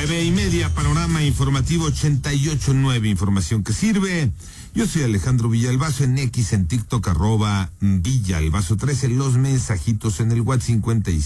9:30, panorama informativo 88.9, información que sirve. Yo soy Alejandro Villalbazo, en X, en TikTok, @Villalbazo13, los mensajitos en el WhatsApp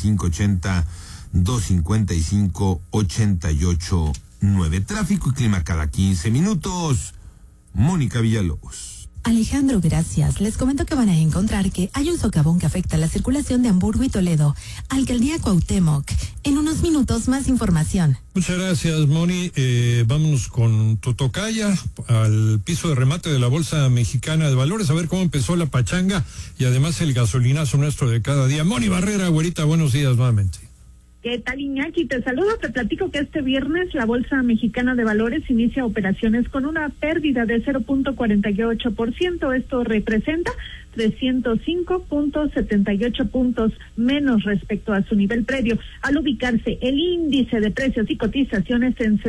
5580-255-88.9. Tráfico y clima cada 15 minutos. Mónica Villalobos. Alejandro, gracias. Les comento que van a encontrar que hay un socavón que afecta la circulación de Hamburgo y Toledo. Alcaldía Cuauhtémoc. En unos minutos, más información. Muchas gracias, Moni. Vámonos con tu tocaya al piso de remate de la Bolsa Mexicana de Valores, a ver cómo empezó la pachanga y además el gasolinazo nuestro de cada día. Moni Barrera, güerita, buenos días nuevamente. ¿Qué tal, Iñaki? Te saludo, te platico que este viernes la Bolsa Mexicana de Valores inicia operaciones con una pérdida de 0.48%. Esto representa 305.78 puntos menos respecto a su nivel previo, al ubicarse el índice de precios y cotizaciones en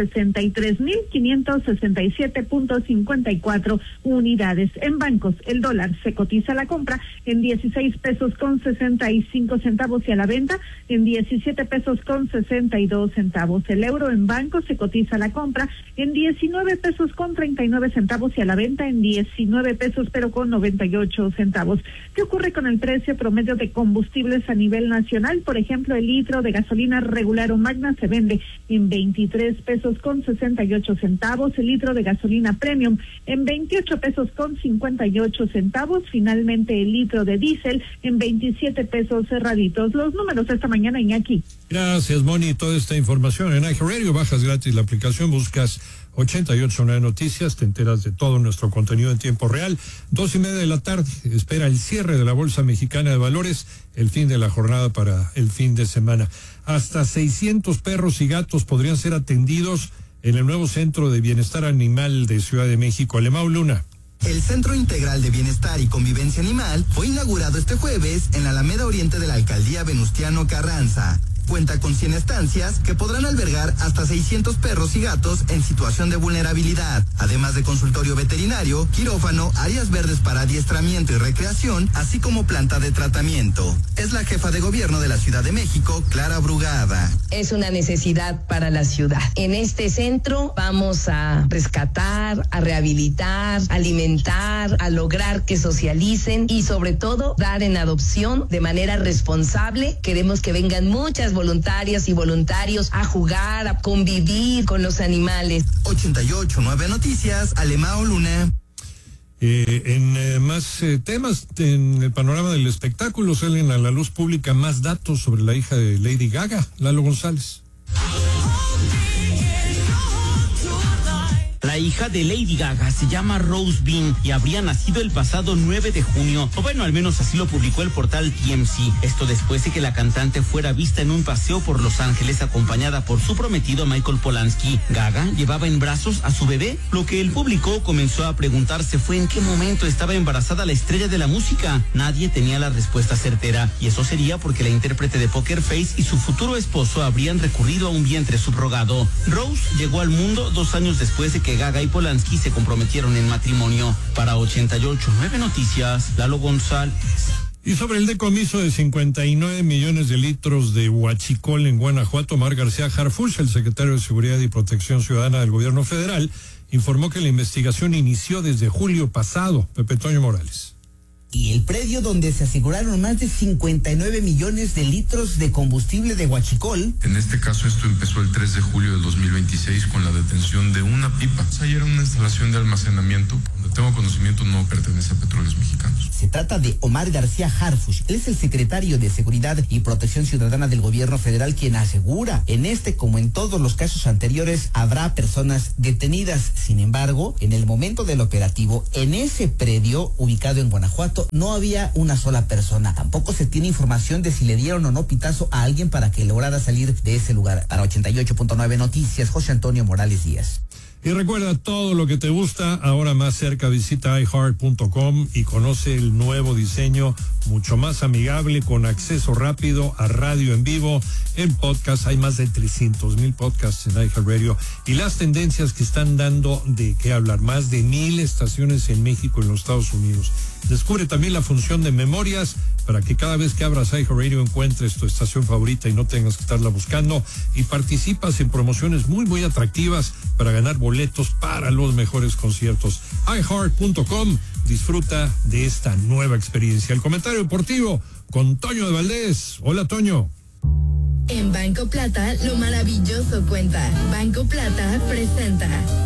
63.567.54 unidades. En bancos, el dólar se cotiza a la compra en 16 pesos con 65 centavos y a la venta en 17 pesos con 62 centavos. El euro en bancos se cotiza a la compra en 19 pesos con 39 centavos y a la venta en 19 pesos pero con 98 centavos. ¿Qué ocurre con el precio promedio de combustibles a nivel nacional? Por ejemplo, el litro de gasolina regular o magna se vende en 23 pesos con 68 centavos, el litro de gasolina premium en 28 pesos con 58 centavos, finalmente el litro de diésel en 27 pesos cerraditos. Los números esta mañana, Iñaki. Gracias, Moni. Toda esta información en iHeartRadio, bajas gratis la aplicación, buscas 88.9 Noticias, te enteras de todo nuestro contenido en tiempo real. 2:30 de la tarde, espera el cierre de la Bolsa Mexicana de Valores, el fin de la jornada para el fin de semana. Hasta 600 perros y gatos podrían ser atendidos en el nuevo Centro de Bienestar Animal de Ciudad de México. Alemão Luna. El Centro Integral de Bienestar y Convivencia Animal fue inaugurado este jueves en la Alameda Oriente de la Alcaldía Venustiano Carranza. Cuenta con 100 estancias que podrán albergar hasta 600 perros y gatos en situación de vulnerabilidad, además de consultorio veterinario, quirófano, áreas verdes para adiestramiento y recreación, así como planta de tratamiento. Es la jefa de gobierno de la Ciudad de México, Clara Brugada. Es una necesidad para la ciudad. En este centro vamos a rescatar, a rehabilitar, alimentar, a lograr que socialicen y sobre todo dar en adopción de manera responsable. Queremos que vengan muchas voluntarias y voluntarios a jugar, a convivir con los animales. 88.9 Noticias, Alemão Luna. En más temas, en el panorama del espectáculo salen a la luz pública más datos sobre la hija de Lady Gaga, Lalo González. La hija de Lady Gaga se llama Rose Bean y habría nacido el pasado 9 de junio, o bueno, al menos así lo publicó el portal TMZ. Esto después de que la cantante fuera vista en un paseo por Los Ángeles acompañada por su prometido Michael Polanski. Gaga llevaba en brazos a su bebé. Lo que el público comenzó a preguntarse fue en qué momento estaba embarazada la estrella de la música. Nadie tenía la respuesta certera, y eso sería porque la intérprete de Poker Face y su futuro esposo habrían recurrido a un vientre subrogado. Rose llegó al mundo 2 años después de que Gaga y Polanski se comprometieron en matrimonio. Para 88.9 Noticias, Lalo González. Y sobre el decomiso de 59 millones de litros de huachicol en Guanajuato, Omar García Harfuch, el secretario de Seguridad y Protección Ciudadana del Gobierno Federal, informó que la investigación inició desde julio pasado. Pepe Toño Morales. Y el predio donde se aseguraron más de 59 millones de litros de combustible de huachicol. En este caso esto empezó el 3 de julio del 2026 con la detención de una pipa. Ahí era una instalación de almacenamiento. Donde tengo conocimiento no pertenece a Petróleos Mexicanos. Se trata de Omar García Harfuch. Él es el secretario de Seguridad y Protección Ciudadana del Gobierno Federal, quien asegura en este como en todos los casos anteriores habrá personas detenidas. Sin embargo, en el momento del operativo, en ese predio ubicado en Guanajuato, no había una sola persona. Tampoco se tiene información de si le dieron o no pitazo a alguien para que lograra salir de ese lugar. Para 88.9 Noticias, José Antonio Morales Díaz. Y recuerda, todo lo que te gusta, ahora más cerca, visita iHeart.com y conoce el nuevo diseño, mucho más amigable, con acceso rápido a radio en vivo, en podcast. Hay más de 300,000 podcasts en iHeartRadio y las tendencias que están dando de qué hablar. Más de 1,000 estaciones en México y en los Estados Unidos. Descubre también la función de memorias para que cada vez que abras iHeartRadio encuentres tu estación favorita y no tengas que estarla buscando, y participas en promociones muy atractivas para ganar boletos para los mejores conciertos. iHeart.com, disfruta de esta nueva experiencia. El comentario deportivo con Toño de Valdés. Hola, Toño. En Banco Plata, lo maravilloso cuenta. Banco Plata presenta.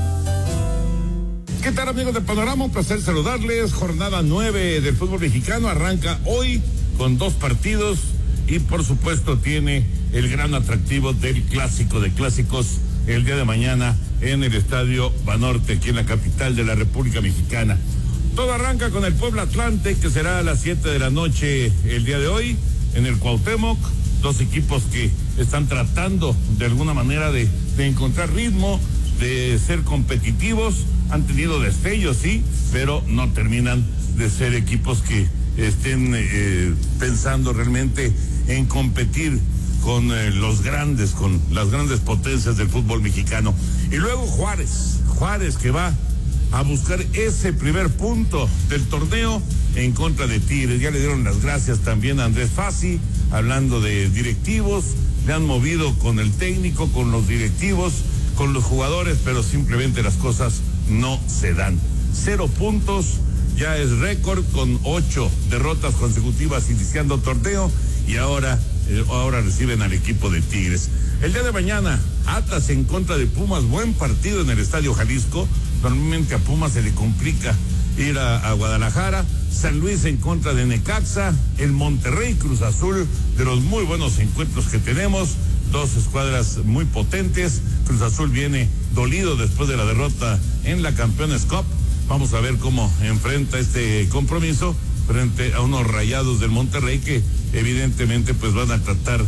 ¿Qué tal, amigos de Panorama? Un placer saludarles. Jornada 9 del fútbol mexicano arranca hoy con 2 partidos y por supuesto tiene el gran atractivo del clásico de clásicos el día de mañana en el Estadio Banorte, aquí en la capital de la República Mexicana. Todo arranca con el Puebla Atlante, que será a las 7 de la noche el día de hoy en el Cuauhtémoc. 2 equipos que están tratando de alguna manera de encontrar ritmo, de ser competitivos. Han tenido destellos, sí, pero no terminan de ser equipos que estén pensando realmente en competir con los grandes, con las grandes potencias del fútbol mexicano. Y luego Juárez que va a buscar ese primer punto del torneo en contra de Tigres. Ya le dieron las gracias también a Andrés Fassi, hablando de directivos, le han movido con el técnico, con los directivos, con los jugadores, pero simplemente las cosas no se dan. 0 puntos, ya es récord con 8 derrotas consecutivas iniciando torneo, y ahora reciben al equipo de Tigres. El día de mañana, Atlas en contra de Pumas, buen partido en el Estadio Jalisco. Normalmente a Pumas se le complica ir a Guadalajara. San Luis en contra de Necaxa, el Monterrey Cruz Azul, de los muy buenos encuentros que tenemos. 2 escuadras muy potentes. Cruz Azul viene dolido después de la derrota en la Campeones Cup. Vamos a ver cómo enfrenta este compromiso frente a unos Rayados del Monterrey que evidentemente pues van a tratar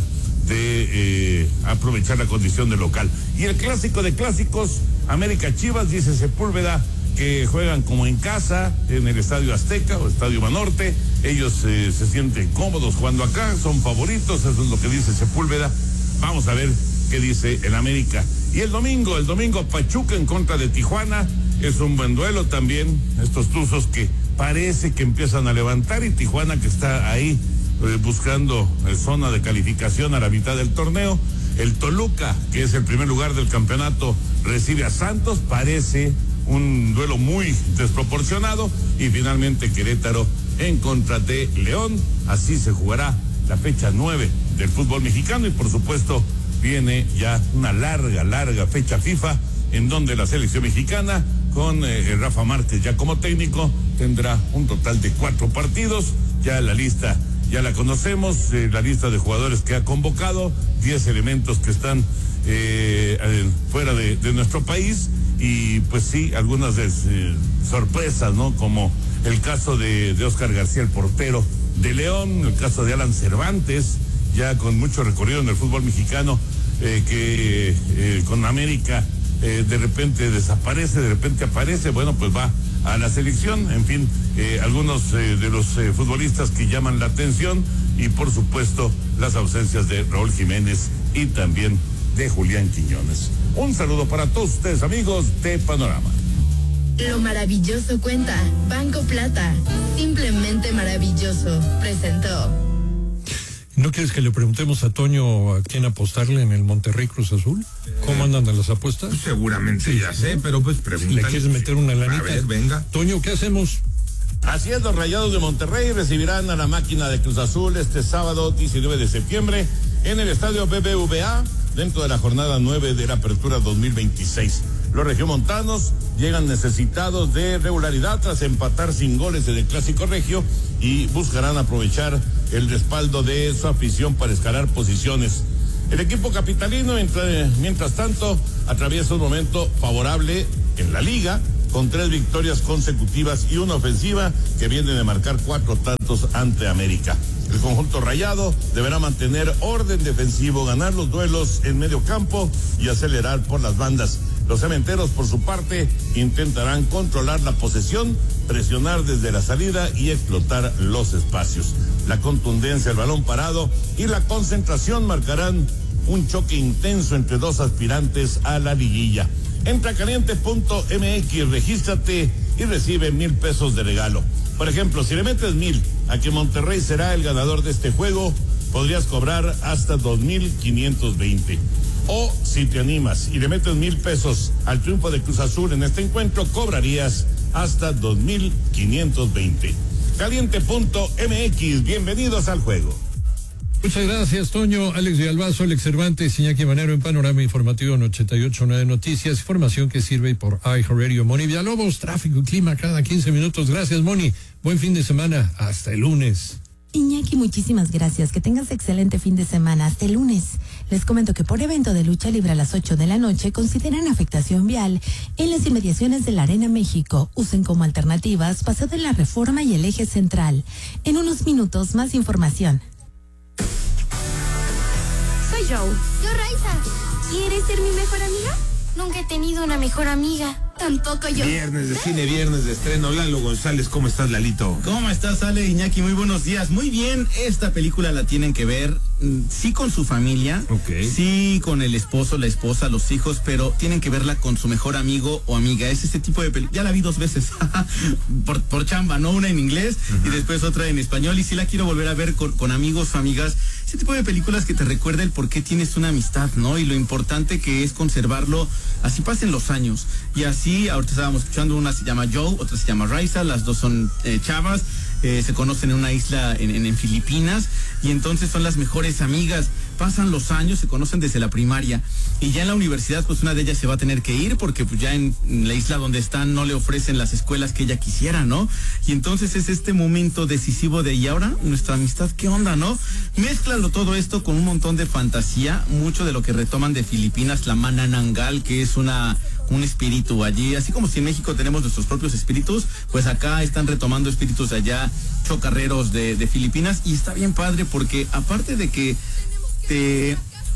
de aprovechar la condición de local. Y el clásico de clásicos, América Chivas, dice Sepúlveda que juegan como en casa en el Estadio Azteca o Estadio Banorte. Ellos se sienten cómodos jugando acá, son favoritos, eso es lo que dice Sepúlveda. Vamos a ver qué dice el América. Y el domingo Pachuca en contra de Tijuana, es un buen duelo también. Estos tuzos que parece que empiezan a levantar, y Tijuana que está ahí buscando zona de calificación a la mitad del torneo. El Toluca, que es el primer lugar del campeonato, recibe a Santos, parece un duelo muy desproporcionado. Y finalmente Querétaro en contra de León. Así se jugará la fecha 9 del fútbol mexicano, y por supuesto viene ya una larga fecha FIFA en donde la selección mexicana con Rafa Márquez ya como técnico tendrá un total de 4 partidos. Ya la lista ya la conocemos, la lista de jugadores que ha convocado, 10 elementos que están fuera de nuestro país, y pues sí, algunas sorpresas, ¿no? Como el caso de Oscar García, el portero de León, el caso de Alan Cervantes, ya con mucho recorrido en el fútbol mexicano, que con América de repente desaparece, de repente aparece. Bueno, pues va a la selección. En fin, algunos de los futbolistas que llaman la atención, y por supuesto las ausencias de Raúl Jiménez y también de Julián Quiñones. Un saludo para todos ustedes, amigos de Panorama. Lo maravilloso cuenta. Banco Plata, simplemente maravilloso, presentó. ¿No quieres que le preguntemos a Toño a quién apostarle en el Monterrey Cruz Azul? ¿Cómo andan de las apuestas? Pues seguramente sí, ya sé, pero pues pregúntale. ¿Le quieres meter una lanita? A ver, venga. Toño, ¿qué hacemos? Así es, los Rayados de Monterrey recibirán a la máquina de Cruz Azul este sábado 19 de septiembre en el estadio BBVA, dentro de la jornada 9 de la apertura 2026. Los regiomontanos llegan necesitados de regularidad tras empatar sin goles en el Clásico Regio, y buscarán aprovechar el respaldo de su afición para escalar posiciones. El equipo capitalino, mientras tanto, atraviesa un momento favorable en la liga, con 3 victorias consecutivas y una ofensiva que viene de marcar 4 tantos ante América. El conjunto rayado deberá mantener orden defensivo, ganar los duelos en medio campo y acelerar por las bandas. Los cementeros, por su parte, intentarán controlar la posesión, presionar desde la salida y explotar los espacios. La contundencia del balón parado y la concentración marcarán un choque intenso entre dos aspirantes a la liguilla. Entra a caliente.mx, regístrate y recibe 1,000 pesos de regalo. Por ejemplo, si le metes 1,000 a que Monterrey será el ganador de este juego, podrías cobrar hasta 2,520. O si te animas y le metes 1,000 pesos al triunfo de Cruz Azul en este encuentro, cobrarías hasta 2,520. Caliente.mx, bienvenidos al juego. Muchas gracias, Toño. Alex Villalbazo, Alex Cervantes, Iñaki Manero en Panorama Informativo en 88.9 Noticias, información que sirve por iHeartRadio. Moni Villalobos, tráfico y clima cada 15 minutos. Gracias, Moni. Buen fin de semana. Hasta el lunes. Iñaki, muchísimas gracias. Que tengas excelente fin de semana. Hasta el lunes. Les comento que por evento de lucha libre a las 8 de la noche consideran afectación vial en las inmediaciones de la Arena México. Usen como alternativas Paseo de la Reforma y el Eje Central. En unos minutos, más información. Soy Joe. Yo, Raiza. ¿Quieres ser mi mejor amiga? Nunca he tenido una mejor amiga. Tampoco yo. Viernes de cine, viernes de estreno. Lalo González, ¿cómo estás, Lalito? ¿Cómo estás, Ale, Iñaki? Muy buenos días. Muy bien, esta película la tienen que ver, sí con su familia, sí con el esposo, la esposa, los hijos, pero tienen que verla con su mejor amigo o amiga. Es este tipo de película. Ya la vi 2 veces, por chamba, ¿no? Una en inglés y después otra en español. Y sí la quiero volver a ver con amigos o amigas. Ese tipo de películas que te recuerda el por qué tienes una amistad, ¿no? Y lo importante que es conservarlo, así pasen los años. Y así, ahorita estábamos escuchando, una se llama Joe, otra se llama Raiza, las dos son chavas, se conocen en una isla en Filipinas, y entonces son las mejores amigas. Pasan los años, se conocen desde la primaria, y ya en la universidad, pues una de ellas se va a tener que ir, porque pues ya en la isla donde están no le ofrecen las escuelas que ella quisiera, ¿no? Y entonces es este momento decisivo de, ¿y ahora nuestra amistad qué onda, no? Mézclalo todo esto con un montón de fantasía, mucho de lo que retoman de Filipinas, la Manananggal, que es un espíritu allí, así como si en México tenemos nuestros propios espíritus, pues acá están retomando espíritus allá, chocarreros de Filipinas, y está bien padre porque aparte de que te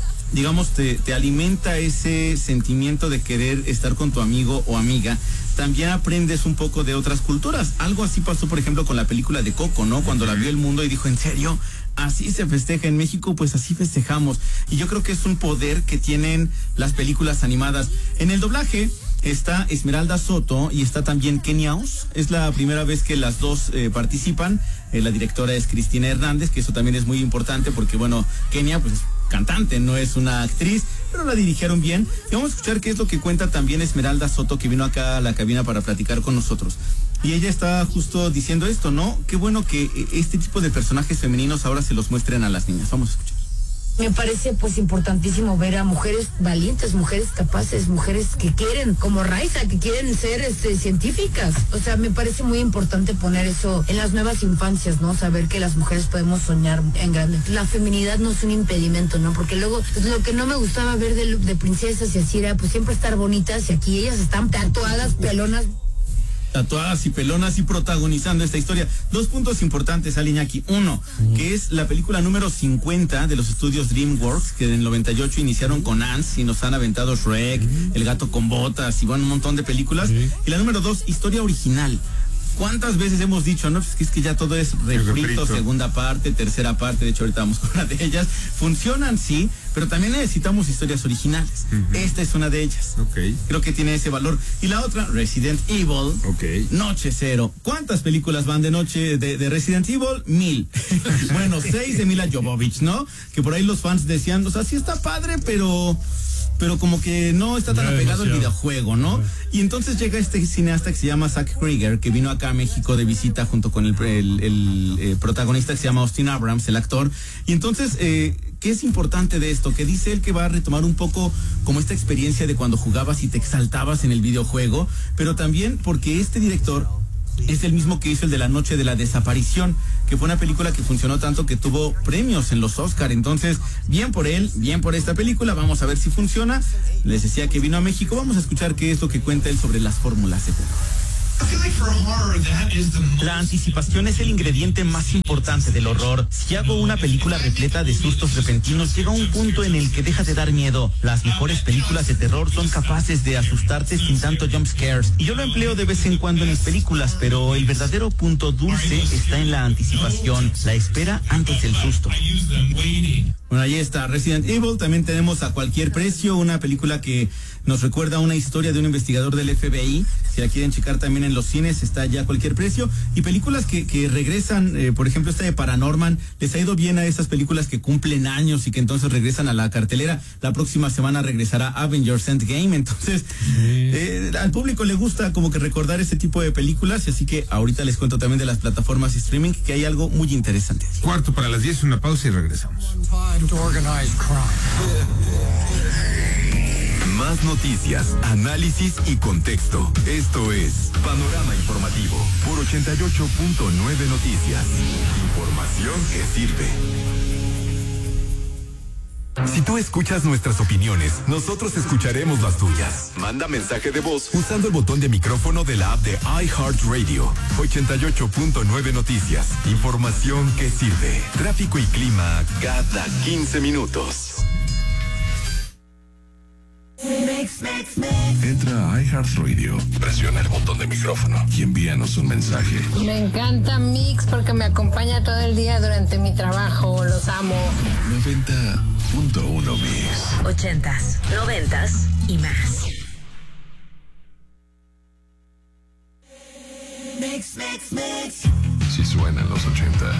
alimenta ese sentimiento de querer estar con tu amigo o amiga, también aprendes un poco de otras culturas. Algo así pasó, por ejemplo, con la película de Coco, ¿no? Cuando la vio el mundo y dijo, ¿en serio? Así se festeja en México, pues así festejamos. Y yo creo que es un poder que tienen las películas animadas. En el doblaje está Esmeralda Soto y está también Kenia Os. Es la primera vez que las dos participan. La directora es Cristina Hernández, que eso también es muy importante porque, bueno, Kenia pues es cantante, no es una actriz, pero la dirigieron bien. Y vamos a escuchar qué es lo que cuenta también Esmeralda Soto, que vino acá a la cabina para platicar con nosotros. Y ella está justo diciendo esto, ¿no? Qué bueno que este tipo de personajes femeninos ahora se los muestren a las niñas. Vamos a escuchar. Me parece pues importantísimo ver a mujeres valientes, mujeres capaces, mujeres que quieren, como Raiza, que quieren ser científicas. O sea, me parece muy importante poner eso en las nuevas infancias, ¿no? Saber que las mujeres podemos soñar en grande. La feminidad no es un impedimento, ¿no? Porque luego pues, lo que no me gustaba ver de princesas y así era pues siempre estar bonitas, y aquí ellas están tatuadas, pelonas. Tatuadas y pelonas y protagonizando esta historia. 2 puntos importantes, Aliñaki. Uno, que es la película número 50 de los estudios DreamWorks, que en el 98 iniciaron con Ants y nos han aventado Shrek, El gato con botas y bueno, un montón de películas. Y la número 2, historia original. ¿Cuántas veces hemos dicho, no? Pues que es que ya todo es refrito, segunda parte, tercera parte, de hecho ahorita vamos con una de ellas. Funcionan, sí, pero también necesitamos historias originales. Esta es una de ellas. Creo que tiene ese valor. Y la otra, Resident Evil, Noche Cero. ¿Cuántas películas van de noche de Resident Evil? 1000. Bueno, 6 de Mila Jovovich, ¿no? Que por ahí los fans decían, o sea, sí está padre, pero como que no está tan apegado al videojuego, ¿no? Y entonces llega este cineasta que se llama Zach Krieger, que vino acá a México de visita junto con el protagonista que se llama Austin Abrams, el actor. Y entonces, ¿qué es importante de esto? Que dice él que va a retomar un poco como esta experiencia de cuando jugabas y te exaltabas en el videojuego, pero también porque este director es el mismo que hizo el de La Noche de la Desaparición, que fue una película que funcionó tanto que tuvo premios en los Oscar. Entonces, bien por él, bien por esta película. Vamos a ver si funciona. Les decía que vino a México. Vamos a escuchar qué es lo que cuenta él sobre las fórmulas de terror. La anticipación es el ingrediente más importante del horror. Si hago una película repleta de sustos repentinos, llega un punto en el que deja de dar miedo. Las mejores películas de terror son capaces de asustarte sin tanto jump scares. Y yo lo empleo de vez en cuando en mis películas, pero el verdadero punto dulce está en la anticipación, la espera antes del susto. Bueno, ahí está Resident Evil. También tenemos A Cualquier Precio, una película que nos recuerda una historia de un investigador del FBI. Si la quieren checar también en los cines, está ya A Cualquier Precio. Y películas que regresan, por ejemplo, esta de Paranorman, les ha ido bien a esas películas que cumplen años y que entonces regresan a la cartelera. La próxima semana regresará Avengers Endgame. Entonces, al público le gusta como que recordar ese tipo de películas. Así que ahorita les cuento también de las plataformas streaming, que hay algo muy interesante. 9:45, una pausa y regresamos. Más noticias, análisis y contexto. Esto es Panorama Informativo por 88.9 Noticias. Información que sirve. Si tú escuchas nuestras opiniones, nosotros escucharemos las tuyas. Manda mensaje de voz usando el botón de micrófono de la app de iHeartRadio. 88.9 Noticias. Información que sirve. Tráfico y clima cada 15 minutos. Entra a iHeartRadio, presiona el botón de micrófono y envíanos un mensaje. Me encanta Mix porque me acompaña todo el día durante mi trabajo. Los amo. 90.1 Mix. 80s, 90s y más. Si suenan los 80,